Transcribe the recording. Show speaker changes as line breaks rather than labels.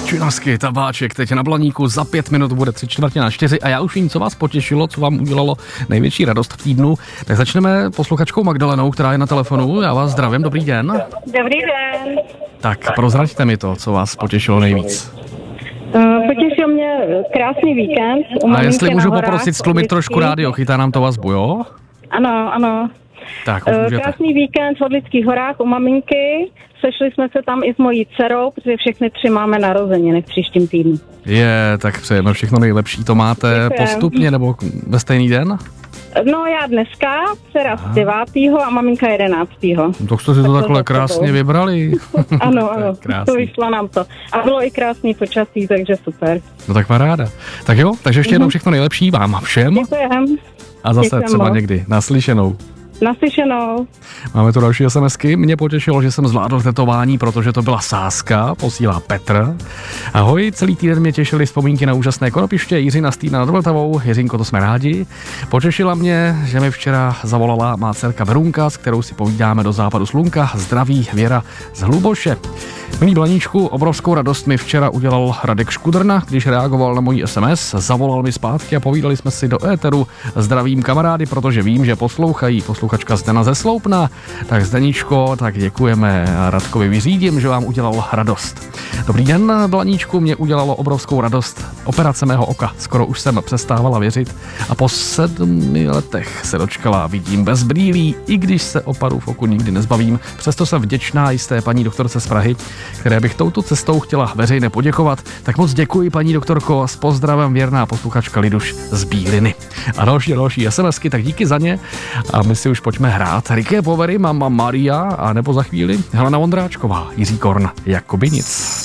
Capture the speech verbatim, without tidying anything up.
Činasky, tabáček, teď na Blaníku, za pět minut bude tři čtvrtě na čtyři a já už vím, co vás potěšilo, co vám udělalo největší radost v týdnu. Tak začneme posluchačkou Magdalenou, která je na telefonu. Já vás zdravím, dobrý den.
Dobrý den.
Tak prozraďte mi to, co vás potěšilo nejvíc.
Uh, potěšil mě krásný víkend.
A jestli můžu poprosit stlumit trošku rádio, chytá nám to vazbu, jo?
Ano, ano.
Tak, už můžete.
Krásný víkend v Hodlických horách u maminky. Sešli jsme se tam i s mojí dcerou, protože všechny tři máme narozeniny v příštím týdnu.
Je, tak přejeme všechno nejlepší. To máte
Děkujem.
Postupně nebo ve stejný den?
No já dneska, dcera z devátého a maminka jedenáctého.
To jste si to takhle krásně vybrali.
Ano, ano,
Krásný.
to vyšlo nám to. A bylo i krásný počasí, takže super.
No tak paráda. Tak jo, takže ještě jednou všechno nejlepší vám všem.
Děkujem.
A zase
Děkujem
třeba
moc.
někdy naslyšenou.
Naslyšenou.
Máme tu další SMSky. Mě potěšilo, že jsem zvládl tetování, protože to byla sázka, posílá Petr. Ahoj, celý týden mě těšily vzpomínky na úžasné konopiště Jiřina z Týna nad Vltavou. Jiřinko, to jsme rádi. Potěšila mě, že mi včera zavolala má dcerka Verunka, s kterou si povídáme do západu slunka. Zdraví Věra z Hluboše. Milý Blaníčku, obrovskou radost mi včera udělal Radek Škudrna, když reagoval na můj es em es, zavolal mi zpátky a povídali jsme si do éteru. Zdravím kamarády, protože vím, že poslouchají. Posluchačka Zdena ze Sloupna. Tak Zdeníčko, tak děkujeme Radkovi, vyřídím, že vám udělal radost. Dobrý den, Blaníčku, mě udělalo obrovskou radost operace mého oka. Skoro už jsem přestávala věřit a po sedmi letech se dočkala, vidím bez brýlí, i když se oparu v oku nikdy nezbavím. Přesto jsem vděčná jisté paní doktorce z Prahy, které bych touto cestou chtěla veřejně poděkovat. Tak moc děkuji, paní doktorko, s pozdravem věrná posluchačka Liduš z Bíliny. A další další SMSky, tak díky za ně. A my si už pojďme hrát. Riké Povery, Mama Maria a nebo za chvíli Helena Vondráčková, Jiří Korn, Jakoby nic.